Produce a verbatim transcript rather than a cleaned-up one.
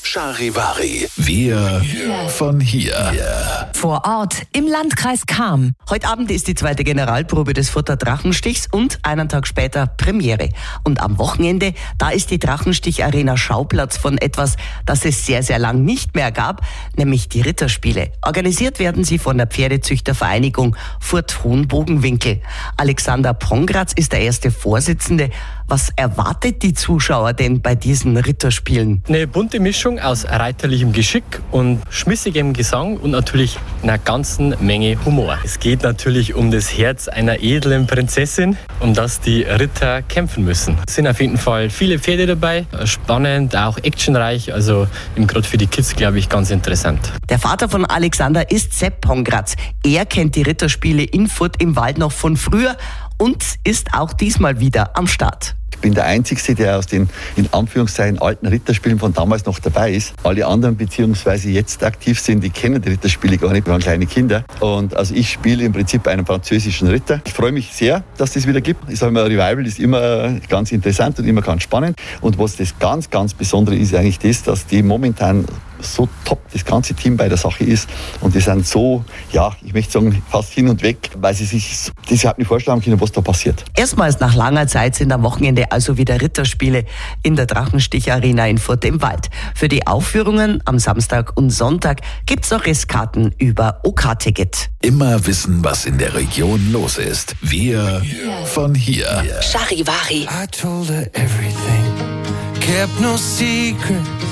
Charivari. Wir von hier. Vor Ort im Landkreis Cham. Heute Abend ist die zweite Generalprobe des Furter Drachenstichs und einen Tag später Premiere. Und am Wochenende, da ist die Drachenstich-Arena Schauplatz von etwas, das es sehr, sehr lang nicht mehr gab, nämlich die Ritterspiele. Organisiert werden sie von der Pferdezüchtervereinigung Furt-Hohenbogenwinkel. Alexander Pongratz ist der erste Vorsitzende. Was erwartet die Zuschauer denn bei diesen Ritterspielen? Eine bunte Mischung aus reiterlichem Geschick und schmissigem Gesang und natürlich einer ganzen Menge Humor. Es geht natürlich um das Herz einer edlen Prinzessin, um das die Ritter kämpfen müssen. Es sind auf jeden Fall viele Pferde dabei, spannend, auch actionreich, also gerade für die Kids, glaube ich, ganz interessant. Der Vater von Alexander ist Sepp Pongratz. Er kennt die Ritterspiele in Furt im Wald noch von früher und ist auch diesmal wieder am Start. Ich bin der Einzige, der aus den in Anführungszeichen alten Ritterspielen von damals noch dabei ist. Alle anderen beziehungsweise jetzt aktiv sind, die kennen die Ritterspiele gar nicht, wir waren kleine Kinder. Und also ich spiele im Prinzip einen französischen Ritter. Ich freue mich sehr, dass das wieder gibt. Ich sage mal, Revival ist immer ganz interessant und immer ganz spannend. Und was das ganz, ganz Besondere ist eigentlich das, dass die momentan so top das ganze Team bei der Sache ist und die sind so, ja, ich möchte sagen, fast hin und weg, weil sie sich das überhaupt nicht vorstellen können, was da passiert. Erstmals nach langer Zeit sind am Wochenende also wieder Ritterspiele in der Drachenstich-Arena in Furt im Wald. Für die Aufführungen am Samstag und Sonntag gibt's noch Restkarten über O K-Ticket. Immer wissen, was in der Region los ist. Wir von hier. Charivari. I told her everything, kept no secrets.